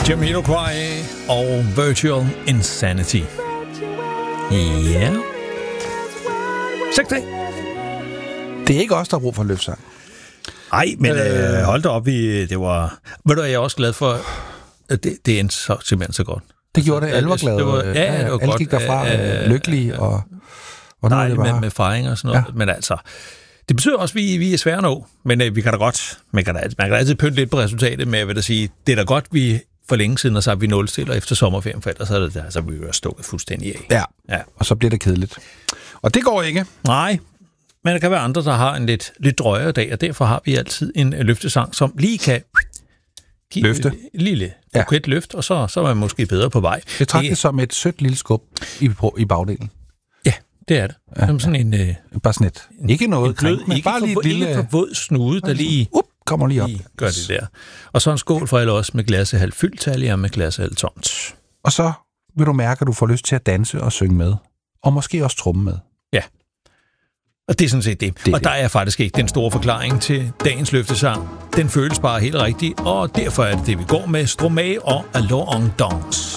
Jamiroquai og Virtual Insanity. Ja. 6 dage. Det er ikke os, der har brug for løftsang. Nej, men hold da op, det var... Ved du, jeg er også glad for, at det endte simpelthen så godt. Det gjorde det, alle var glade. Det var alle godt. Gik derfra lykkelige og nej, med fejring og sådan noget. Ja. Men altså, det betyder også, at vi er svære nå. Men vi kan da godt... Man kan altid pynte lidt på resultatet med, at sige, det er da godt, vi for længe siden har sagt, vi nulstiller efter sommerferien, for ellers så vi jo stået fuldstændig af. Ja, og så bliver det kedeligt. Og det går ikke. Nej, men der kan være andre, der har en lidt drøjere dag, og derfor har vi altid en løftesang, som lige kan give løfte. Et lille buket løft, og så er man måske bedre på vej. Det trækker det som et sødt lille skub i bagdelen. Ja, det er det. Som sådan en... bare sådan et. Ikke noget blød, men bare lige et lille... Ikke for våd snude, der lige... kommer lige op. Gør det der. Og så en skål for alle også med glasset halvt fyldt tal, og med glasset halvt tomt. Og så vil du mærke, at du får lyst til at danse og synge med. Og måske også tromme med. Ja. Og det er sådan set det. Og der er faktisk ikke den store forklaring til dagens løftesang. Den føles bare helt rigtig, og derfor er det vi går med Stromae og Allons en Danse.